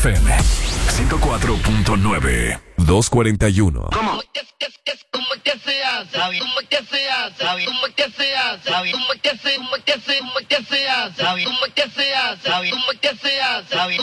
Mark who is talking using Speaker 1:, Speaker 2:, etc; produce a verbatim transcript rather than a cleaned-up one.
Speaker 1: F M ciento cuatro punto nueve, doscientos cuarenta y uno.
Speaker 2: ¿Cómo? ¿Cómo es que se hace? ¿Cómo es que se hace? ¿Cómo es que se hace? ¿Cómo es que se hace? ¿Cómo es que se hace? ¿Cómo es que se hace? ¿Cómo es que se hace?